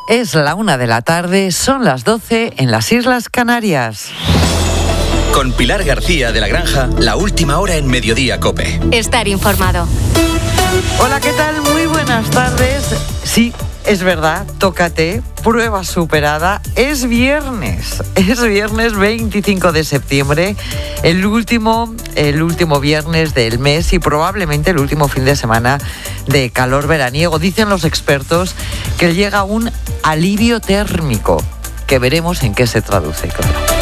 Es la 1:00 p.m, son las 12 en las Islas Canarias. Con Pilar García de la Granja, la última hora en Mediodía COPE. Estar informado. Hola, ¿qué tal? Muy buenas tardes. Sí, es verdad, tócate, prueba superada. Es viernes 25 de septiembre, el último viernes del mes y probablemente el último fin de semana de calor veraniego. Dicen los expertos que llega un alivio térmico, que veremos en qué se traduce, claro.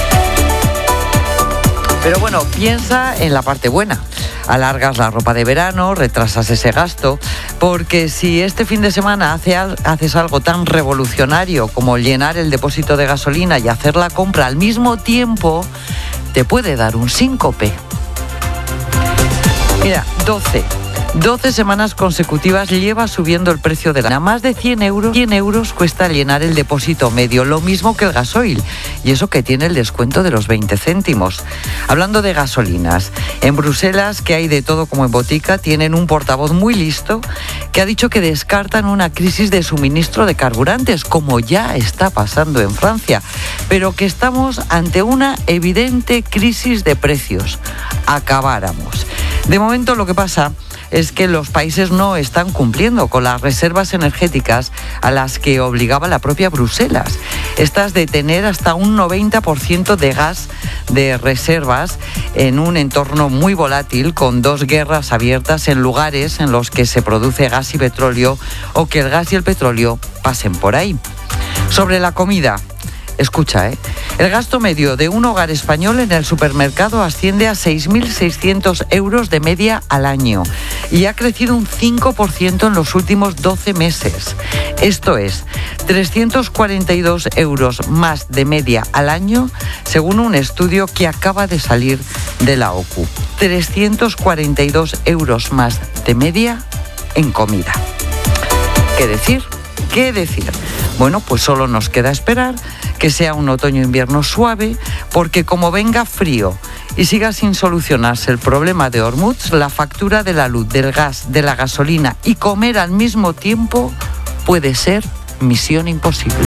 Pero bueno, piensa en la parte buena. Alargas la ropa de verano, retrasas ese gasto, porque si este fin de semana haces algo tan revolucionario como llenar el depósito de gasolina y hacer la compra al mismo tiempo, te puede dar un síncope. Mira, 12 semanas consecutivas lleva subiendo el precio de la... Más de 100 euros cuesta llenar el depósito medio, lo mismo que el gasoil, y eso que tiene el descuento de los 20 céntimos. Hablando de gasolinas, en Bruselas, que hay de todo como en botica, tienen un portavoz muy listo que ha dicho que descartan una crisis de suministro de carburantes, como ya está pasando en Francia, pero que estamos ante una evidente crisis de precios. Acabáramos. De momento lo que pasa es que los países no están cumpliendo con las reservas energéticas a las que obligaba la propia Bruselas. Estas de tener hasta un 90% de gas de reservas en un entorno muy volátil, con 2 guerras abiertas en lugares en los que se produce gas y petróleo, o que el gas y el petróleo pasen por ahí. Sobre la comida, escucha, el gasto medio de un hogar español en el supermercado asciende a 6.600 euros de media al año y ha crecido un 5% en los últimos 12 meses. Esto es, 342 euros más de media al año, según un estudio que acaba de salir de la OCU. 342 euros más de media en comida. ¿Qué decir? Bueno, pues solo nos queda esperar que sea un otoño-invierno suave, porque como venga frío y siga sin solucionarse el problema de Hormuz, la factura de la luz, del gas, de la gasolina y comer al mismo tiempo puede ser misión imposible.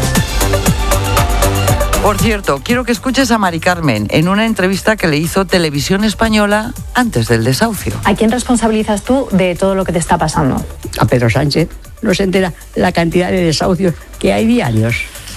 Por cierto, quiero que escuches a Mari Carmen en una entrevista que le hizo Televisión Española antes del desahucio. ¿A quién responsabilizas tú de todo lo que te está pasando? A Pedro Sánchez. No se entera la cantidad de desahucios que hay diarios.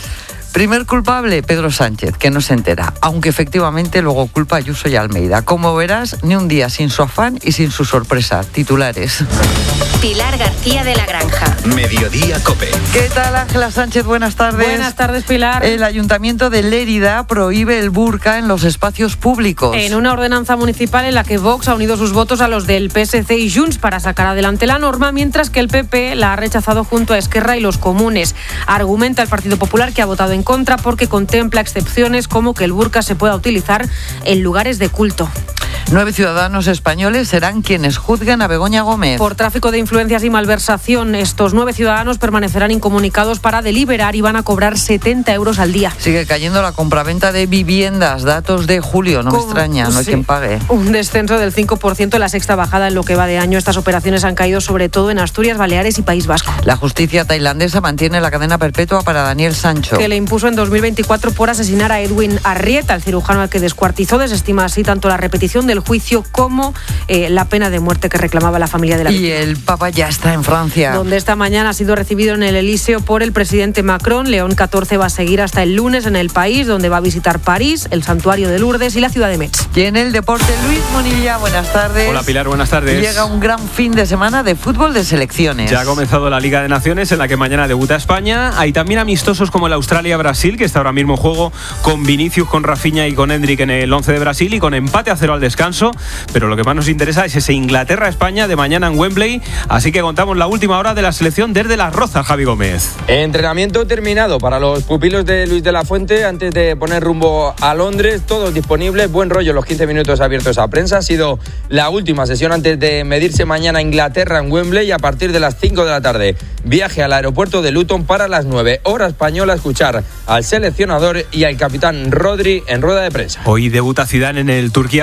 Primer culpable, Pedro Sánchez, que no se entera, aunque efectivamente luego culpa a Ayuso y Almeida. Como verás, ni un día sin su afán y sin su sorpresa. Titulares. Pilar García de la Granja. Mediodía COPE. ¿Qué tal, Ángela Sánchez? Buenas tardes. Buenas tardes, Pilar. El Ayuntamiento de Lérida prohíbe el burka en los espacios públicos. En una ordenanza municipal en la que Vox ha unido sus votos a los del PSC y Junts para sacar adelante la norma, mientras que el PP la ha rechazado junto a Esquerra y los comunes. Argumenta el Partido Popular que ha votado en contra porque contempla excepciones como que el burka se pueda utilizar en lugares de culto. 9 ciudadanos españoles serán quienes juzguen a Begoña Gómez. Por tráfico de influencias y malversación, estos 9 ciudadanos permanecerán incomunicados para deliberar y van a cobrar 70 euros al día. Sigue cayendo la compraventa de viviendas, datos de julio, no me extraña, no hay quien pague. Un descenso del 5% en la sexta bajada en lo que va de año. Estas operaciones han caído sobre todo en Asturias, Baleares y País Vasco. La justicia tailandesa mantiene la cadena perpetua para Daniel Sancho, que le impuso en 2024 por asesinar a Edwin Arrieta, el cirujano al que descuartizó. Desestima así tanto la repetición del juicio como la pena de muerte que reclamaba la familia de la víctima. Y el Papa ya está en Francia, donde esta mañana ha sido recibido en el Elíseo por el presidente Macron. León XIV va a seguir hasta el lunes en el país, donde va a visitar París, el santuario de Lourdes y la ciudad de Metz. Y en el deporte, Luis Monilla, buenas tardes. Hola, Pilar, buenas tardes. Llega un gran fin de semana de fútbol de selecciones. Ya ha comenzado la Liga de Naciones, en la que mañana debuta España. Hay también amistosos como el Australia-Brasil, que está ahora mismo en juego con Vinicius, con Rafinha y con Endrick en el 11 de Brasil, y con empate a 0 al descanso. Pero lo que más nos interesa es ese Inglaterra-España de mañana en Wembley. Así que contamos la última hora de la selección desde Las Rozas, Javi Gómez. Entrenamiento terminado para los pupilos de Luis de la Fuente antes de poner rumbo a Londres. Todos disponibles, buen rollo los 15 minutos abiertos a prensa. Ha sido la última sesión antes de medirse mañana a Inglaterra en Wembley, y a partir de las 5 de la tarde viaje al aeropuerto de Luton para las 9 hora española, escuchar al seleccionador y al capitán Rodri en rueda de prensa. Hoy debuta Zidane en el Turquía-Francia y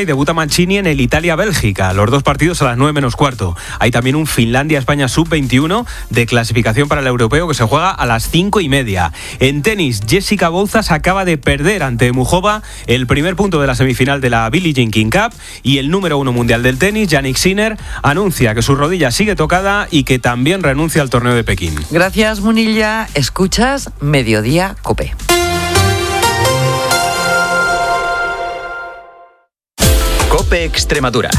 debuta Mancini en el Italia-Bélgica. Los dos partidos a las 9:45. Hay también un Finlandia-España sub-21 de clasificación para el europeo que se juega a las 5:30. En tenis, Jessica Bouzas acaba de perder ante Mujova el primer punto de la semifinal de la Billie Jean King Cup, y el número 1 mundial del tenis, Jannik Sinner, anuncia que su rodilla sigue tocada y que también renuncia al torneo de Pekín. Gracias, Munilla. Escuchas Mediodía COPE. COPE Extremadura.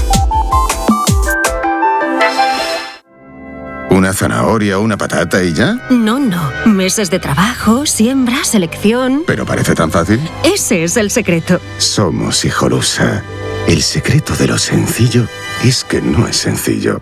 ¿Una zanahoria, una patata y ya? No. Meses de trabajo, siembra, selección. ¿Pero parece tan fácil? Ese es el secreto. Somos Hijolusa. El secreto de lo sencillo es que no es sencillo.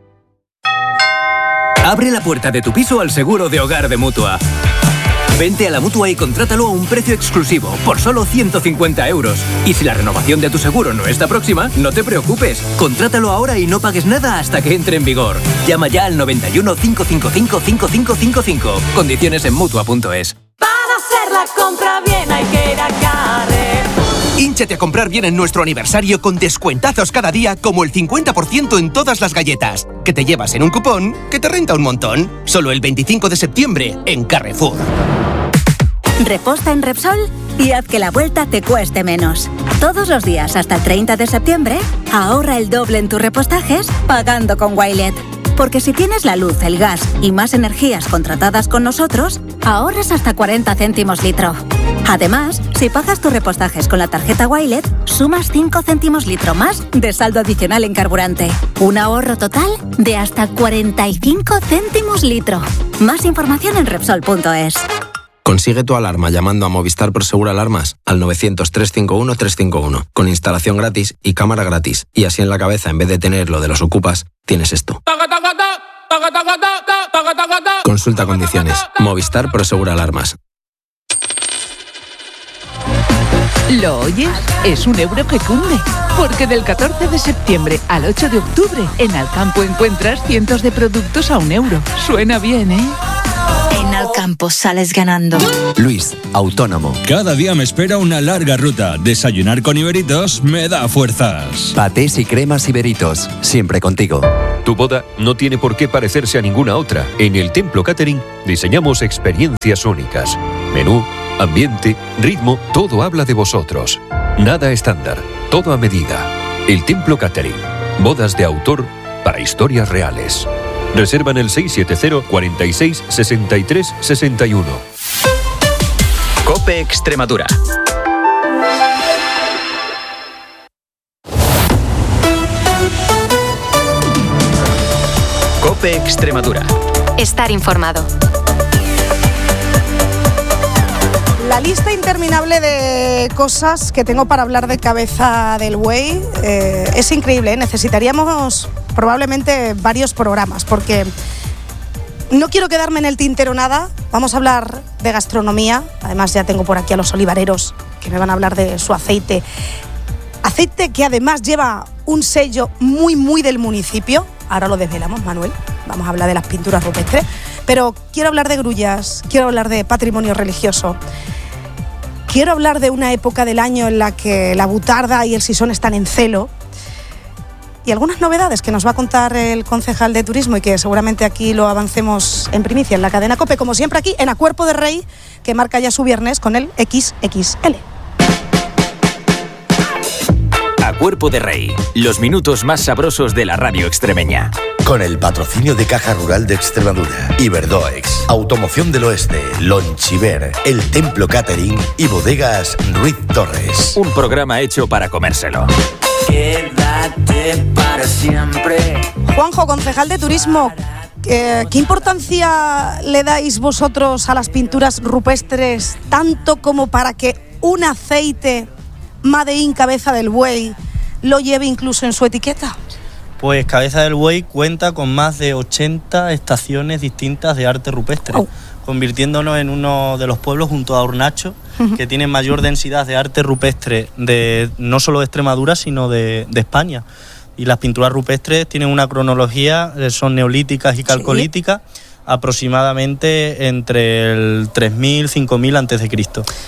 Abre la puerta de tu piso al seguro de hogar de Mutua. Vente a la Mutua y contrátalo a un precio exclusivo, por solo 150 euros. Y si la renovación de tu seguro no está próxima, no te preocupes. Contrátalo ahora y no pagues nada hasta que entre en vigor. Llama ya al 91 555 5555. Condiciones en Mutua.es. Para hacer la compra bien hay que ir a Carrefour. Hínchate a comprar bien en nuestro aniversario con descuentazos cada día, como el 50% en todas las galletas, que te llevas en un cupón que te renta un montón. Solo el 25 de septiembre en Carrefour. Reposta en Repsol y haz que la vuelta te cueste menos. Todos los días hasta el 30 de septiembre, ahorra el doble en tus repostajes pagando con Wilet. Porque si tienes la luz, el gas y más energías contratadas con nosotros, ahorras hasta 40 céntimos litro. Además, si pagas tus repostajes con la tarjeta Wilet, sumas 5 céntimos litro más de saldo adicional en carburante. Un ahorro total de hasta 45 céntimos litro. Más información en Repsol.es. Consigue tu alarma llamando a Movistar Prosegur Alarmas al 900-351-351, con instalación gratis y cámara gratis. Y así en la cabeza, en vez de tener lo de los ocupas, tienes esto. Consulta condiciones. Movistar Prosegur Alarmas. ¿Lo oyes? Es un euro que cunde. Porque del 14 de septiembre al 8 de octubre, en Alcampo encuentras cientos de productos a €1. Suena bien, ¿eh? En Alcampo sales ganando. Luis, autónomo. Cada día me espera una larga ruta. Desayunar con Iberitos me da fuerzas. Patés y cremas Iberitos, siempre contigo. Tu boda no tiene por qué parecerse a ninguna otra. En el Templo Catering diseñamos experiencias únicas. Menú, ambiente, ritmo, todo habla de vosotros. Nada estándar, todo a medida. El Templo Catering. Bodas de autor para historias reales. Reserva en el 670 46 63 61. COPE Extremadura. COPE Extremadura. Estar informado. La lista interminable de cosas que tengo para hablar de Cabeza del Buey es increíble, ¿eh? Necesitaríamos probablemente varios programas, porque no quiero quedarme en el tintero nada. Vamos a hablar de gastronomía. Además, ya tengo por aquí a los olivareros que me van a hablar de su aceite. Aceite que además lleva un sello muy, muy del municipio. Ahora lo desvelamos, Manuel. Vamos a hablar de las pinturas rupestres. Pero quiero hablar de grullas, quiero hablar de patrimonio religioso. Quiero hablar de una época del año en la que la butarda y el sisón están en celo. Y algunas novedades que nos va a contar el concejal de turismo y que seguramente aquí lo avancemos en primicia en la cadena COPE, como siempre aquí en A Cuerpo de Rey, que marca ya su viernes con el XXL. A Cuerpo de Rey, los minutos más sabrosos de la radio extremeña. Con el patrocinio de Caja Rural de Extremadura, Iberdoex, Automoción del Oeste, Lonchiver, El Templo Catering y Bodegas Ruiz Torres. Un programa hecho para comérselo. Quédate para siempre. Juanjo, concejal de turismo, ¿qué importancia le dais vosotros a las pinturas rupestres, tanto como para que un aceite Made in Cabeza del Buey lo lleve incluso en su etiqueta? Pues Cabeza del Buey cuenta con más de 80 estaciones distintas de arte rupestre, convirtiéndonos en uno de los pueblos junto a Hornacho que tiene mayor densidad de arte rupestre de no solo de Extremadura, sino de España. Y las pinturas rupestres tienen una cronología, son neolíticas y calcolíticas, aproximadamente entre el 3000 y 5000 a.C.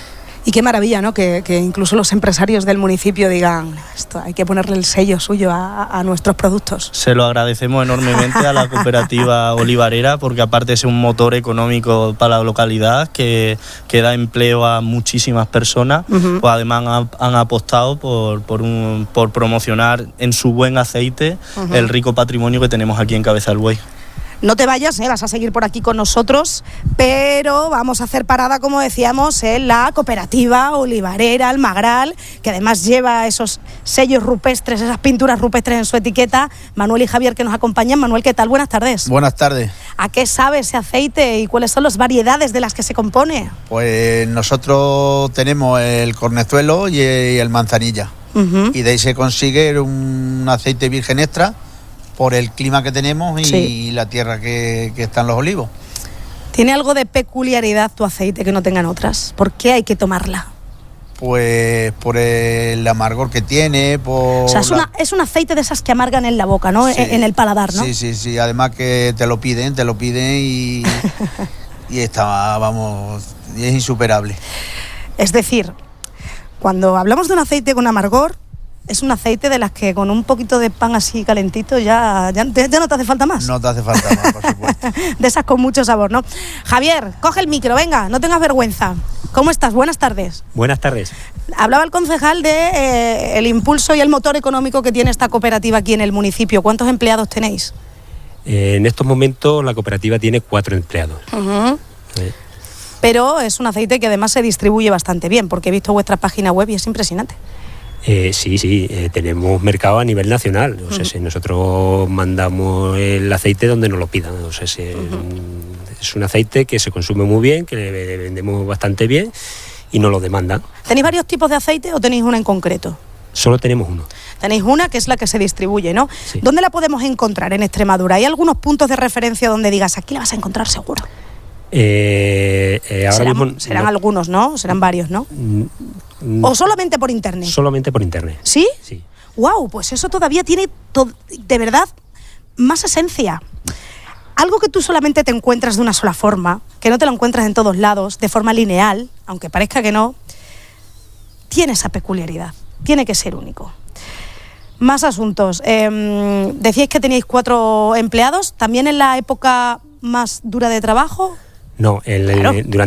Y qué maravilla, ¿no? Que incluso los empresarios del municipio digan, esto hay que ponerle el sello suyo a nuestros productos. Se lo agradecemos enormemente a la cooperativa olivarera, porque aparte es un motor económico para la localidad que da empleo a muchísimas personas. Uh-huh. Pues además han apostado por promocionar en su buen aceite uh-huh. el rico patrimonio que tenemos aquí en Cabeza del Buey. No te vayas, vas a seguir por aquí con nosotros, pero vamos a hacer parada, como decíamos, en la cooperativa olivarera Almagral, que además lleva esos sellos rupestres, esas pinturas rupestres en su etiqueta. Manuel y Javier, que nos acompañan. Manuel, ¿qué tal? Buenas tardes. Buenas tardes. ¿A qué sabe ese aceite y cuáles son las variedades de las que se compone? Pues nosotros tenemos el cornezuelo y el manzanilla. Uh-huh. Y de ahí se consigue un aceite virgen extra, por el clima que tenemos y sí. la tierra que están los olivos. ¿Tiene algo de peculiaridad tu aceite que no tengan otras? ¿Por qué hay que tomarla? Pues por el amargor que tiene, por... O sea, es un aceite de esas que amargan en la boca, ¿no? Sí. En el paladar, ¿no? Sí. Además que te lo piden y está, vamos, y es insuperable. Es decir, cuando hablamos de un aceite con amargor, es un aceite de las que con un poquito de pan así calentito ya no te hace falta más. No te hace falta más, por supuesto. De esas con mucho sabor, ¿no? Javier, coge el micro, venga, no tengas vergüenza. ¿Cómo estás? Buenas tardes. Buenas tardes. Hablaba el concejal de el impulso y el motor económico que tiene esta cooperativa aquí en el municipio. ¿Cuántos empleados tenéis? En estos momentos la cooperativa tiene 4 empleados. Uh-huh. Pero es un aceite que además se distribuye bastante bien, porque he visto vuestra página web y es impresionante. Sí, tenemos mercado a nivel nacional. O sea, si nosotros mandamos el aceite donde nos lo pidan. O sea, es un aceite que se consume muy bien, que le vendemos bastante bien y nos lo demandan. ¿Tenéis varios tipos de aceite o tenéis una en concreto? Solo tenemos uno. Tenéis una que es la que se distribuye, ¿no? Sí. ¿Dónde la podemos encontrar en Extremadura? ¿Hay algunos puntos de referencia donde digas, aquí la vas a encontrar seguro? Serán algunos, ¿no? Serán varios, ¿no? ¿O solamente por internet? Solamente por internet. ¿Sí? Sí. ¡Wow! Pues eso todavía tiene, de verdad, más esencia. Algo que tú solamente te encuentras de una sola forma, que no te lo encuentras en todos lados, de forma lineal, aunque parezca que no, tiene esa peculiaridad. Tiene que ser único. Más asuntos. Decíais que teníais 4 empleados. ¿También en la época más dura de trabajo? No, durante